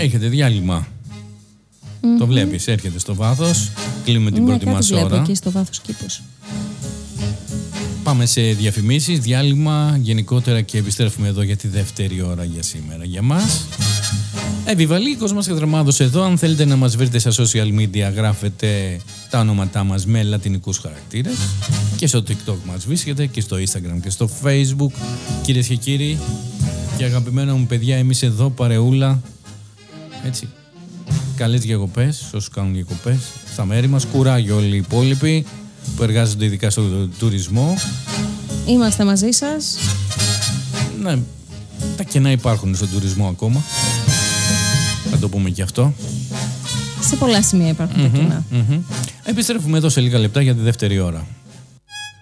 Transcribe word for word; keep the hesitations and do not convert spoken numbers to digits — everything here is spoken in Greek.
Έχετε διάλειμμα. Mm-hmm. Το βλέπεις, έρχεται στο βάθος. Κλείνουμε την ναι, πρώτη μας ώρα. Βλέπω εκεί στο βάθος κήπος. Πάμε σε διαφημίσεις, διάλειμμα γενικότερα και επιστρέφουμε εδώ για τη δεύτερη ώρα για σήμερα για μας. Επιβαλίκος μας Χατραμάδος εδώ. Αν θέλετε να μας βρείτε στα social media, γράφετε τα ονόματά μας με λατινικούς χαρακτήρες. Και στο TikTok μας βρίσκεται και στο Instagram και στο Facebook. Κυρίες και κύριοι και αγαπημένα μου παιδιά, εμείς εδώ παρεούλα. Έτσι. Καλές διακοπές, όσους κάνουν διακοπές στα μέρη μας. Κουράγιο όλοι οι υπόλοιποι που εργάζονται ειδικά στο τουρισμό. Είμαστε μαζί σας. Ναι, τα κενά υπάρχουν στον τουρισμό ακόμα. Θα το πούμε και αυτό. Σε πολλά σημεία υπάρχουν mm-hmm, τα κενά. Mm-hmm. Επιστρέφουμε εδώ σε λίγα λεπτά για τη δεύτερη ώρα.